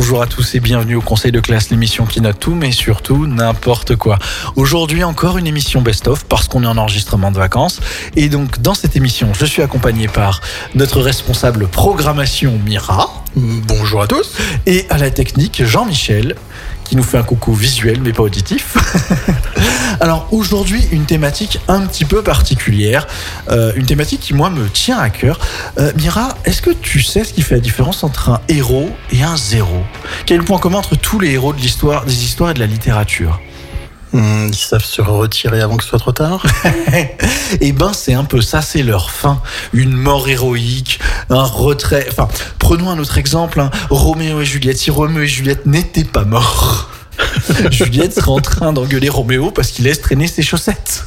Bonjour à tous et bienvenue au Conseil de classe, l'émission qui note tout, mais surtout n'importe quoi. Aujourd'hui encore une émission best-of parce qu'on est en enregistrement de vacances. Et donc dans cette émission, je suis accompagné par notre responsable programmation Mira. Bonjour à tous. Et à la technique, Jean-Michel, qui nous fait un coucou visuel mais pas auditif. Alors aujourd'hui, une thématique un petit peu particulière, une thématique qui moi me tient à cœur. Mira, est-ce que tu sais ce qui fait la différence entre un héros et un zéro ? Quel est le point commun entre tous les héros de l'histoire, des histoires et de la littérature ? Ils savent se retirer avant que ce soit trop tard. Eh ben c'est un peu ça, c'est leur fin. Une mort héroïque, un retrait. Enfin, prenons un autre exemple, Roméo et Juliette. Si Roméo et Juliette n'étaient pas morts, Juliette serait en train d'engueuler Roméo parce qu'il laisse traîner ses chaussettes.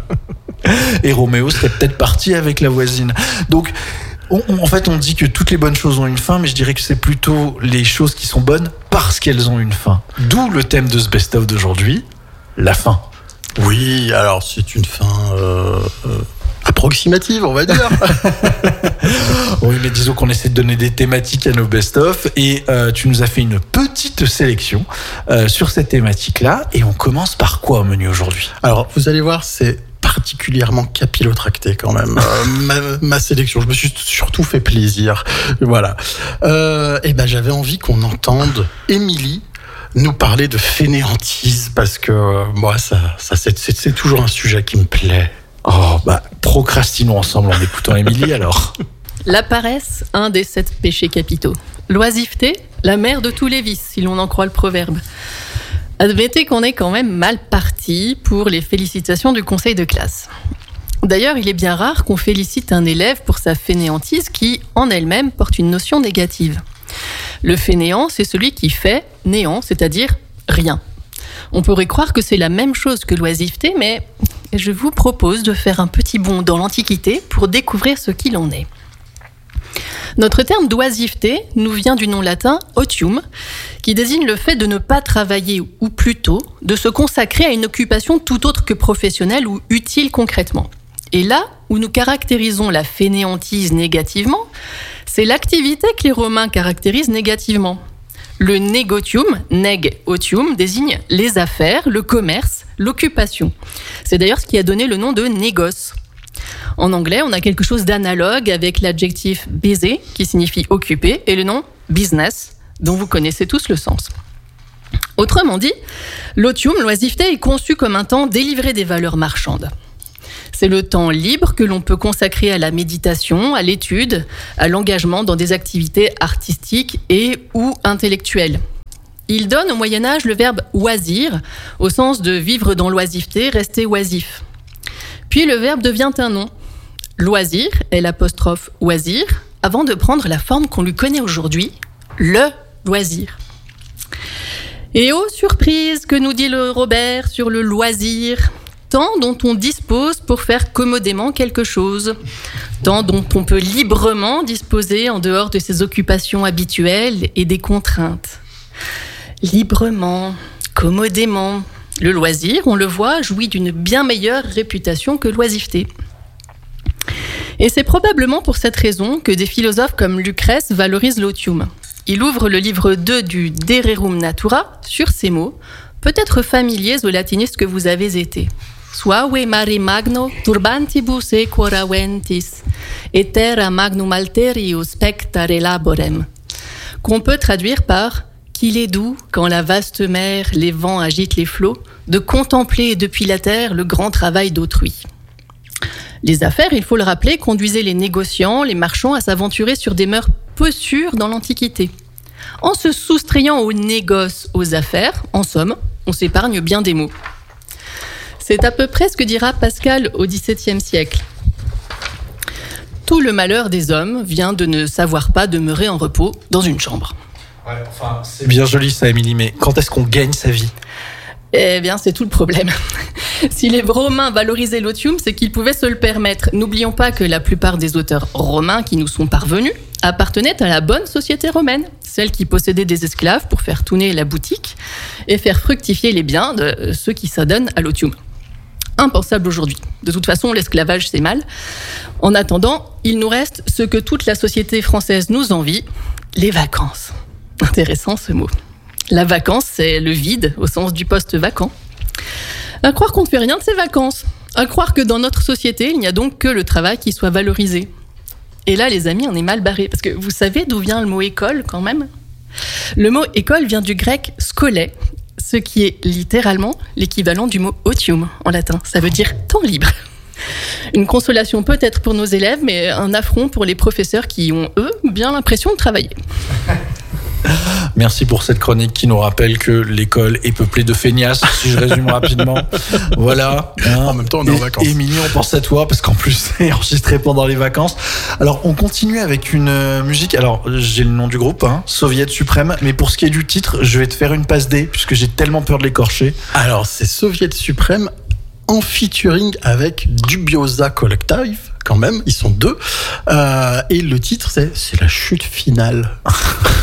Et Roméo serait peut-être parti avec la voisine. Donc en fait, on dit que toutes les bonnes choses ont une fin, mais je dirais que c'est plutôt les choses qui sont bonnes parce qu'elles ont une fin. D'où le thème de ce best-of d'aujourd'hui, la fin. Oui, alors c'est une fin approximative, on va dire. Oui, mais disons qu'on essaie de donner des thématiques à nos best-of et tu nous as fait une petite sélection sur cette thématique-là. Et on commence par quoi au menu aujourd'hui ? Alors, vous allez voir, c'est particulièrement capillotracté quand même, ma sélection. Je me suis surtout fait plaisir. Voilà. Et ben, j'avais envie qu'on entende Émilie nous parler de fainéantise parce que moi, ça c'est toujours un sujet qui me plaît. Oh, bah, procrastinons ensemble en écoutant Émilie alors. La paresse, un des 7 péchés capitaux. L'oisiveté, la mère de tous les vices, si l'on en croit le proverbe. Admettez qu'on est quand même mal parti pour les félicitations du conseil de classe. D'ailleurs, il est bien rare qu'on félicite un élève pour sa fainéantise qui, en elle-même, porte une notion négative. Le fainéant, c'est celui qui fait néant, c'est-à-dire rien. On pourrait croire que c'est la même chose que l'oisiveté, mais je vous propose de faire un petit bond dans l'Antiquité pour découvrir ce qu'il en est. Notre terme d'oisiveté nous vient du nom latin otium, qui désigne le fait de ne pas travailler, ou plutôt de se consacrer à une occupation tout autre que professionnelle ou utile concrètement. Et là où nous caractérisons la fainéantise négativement, c'est l'activité que les Romains caractérisent négativement. Le negotium, neg otium, désigne les affaires, le commerce, l'occupation. C'est d'ailleurs ce qui a donné le nom de négoce. En anglais, on a quelque chose d'analogue avec l'adjectif busy, qui signifie occuper, et le nom business, dont vous connaissez tous le sens. Autrement dit, l'otium, l'oisiveté, est conçu comme un temps délivré des valeurs marchandes. C'est le temps libre que l'on peut consacrer à la méditation, à l'étude, à l'engagement dans des activités artistiques et ou intellectuelles. Il donne au Moyen-Âge le verbe « oisir » au sens de vivre dans l'oisiveté, rester oisif. Puis le verbe devient un nom. Loisir est l'apostrophe oisir, avant de prendre la forme qu'on lui connaît aujourd'hui, le loisir. Et oh surprise, que nous dit le Robert sur le loisir ? Temps dont on dispose pour faire commodément quelque chose. Temps dont on peut librement disposer en dehors de ses occupations habituelles et des contraintes. Librement, commodément. Le loisir, on le voit, jouit d'une bien meilleure réputation que l'oisiveté. Et c'est probablement pour cette raison que des philosophes comme Lucrèce valorisent l'otium. Il ouvre le livre 2 du De Rerum Natura sur ces mots, peut-être familiers aux latinistes que vous avez été. Suave mare magno turbantibus equora ventis, et terra magnum alterius spectare laborem, qu'on peut traduire par « qu'il est doux, quand la vaste mer, les vents agitent les flots, de contempler depuis la terre le grand travail d'autrui ». Les affaires, il faut le rappeler, conduisaient les négociants, les marchands à s'aventurer sur des mœurs peu sûres dans l'Antiquité. En se soustrayant au négoce, aux affaires, en somme, on s'épargne bien des mots. C'est à peu près ce que dira Pascal au XVIIe siècle. Tout le malheur des hommes vient de ne savoir pas demeurer en repos dans une chambre. Ouais, enfin, c'est bien joli ça, Émilie, mais quand est-ce qu'on gagne sa vie ? Eh bien, c'est tout le problème. Si les Romains valorisaient l'otium, c'est qu'ils pouvaient se le permettre. N'oublions pas que la plupart des auteurs romains qui nous sont parvenus appartenaient à la bonne société romaine, celle qui possédait des esclaves pour faire tourner la boutique et faire fructifier les biens de ceux qui s'adonnent à l'otium. Impensable aujourd'hui. De toute façon, l'esclavage, c'est mal. En attendant, il nous reste ce que toute la société française nous envie, les vacances. Intéressant ce mot. La vacance, c'est le vide au sens du poste vacant. À croire qu'on ne fait rien de ses vacances. À croire que dans notre société, il n'y a donc que le travail qui soit valorisé. Et là, les amis, on est mal barrés. Parce que vous savez d'où vient le mot école, quand même ? Le mot école vient du grec skolē, ce qui est littéralement l'équivalent du mot otium en latin. Ça veut dire temps libre. Une consolation peut-être pour nos élèves, mais un affront pour les professeurs qui ont, eux, bien l'impression de travailler. Merci pour cette chronique qui nous rappelle que l'école est peuplée de feignasses, si je résume rapidement. Voilà. En même temps, on est en vacances. Émilie, on pense à toi parce qu'en plus, c'est enregistré pendant les vacances. Alors, on continue avec une musique. Alors, j'ai le nom du groupe, Soviet Suprême. Mais pour ce qui est du titre, je vais te faire une passe D puisque j'ai tellement peur de l'écorcher. Alors, c'est Soviet Suprême en featuring avec Dubiosa Collective, quand même. Ils sont deux. Et le titre, c'est la chute finale.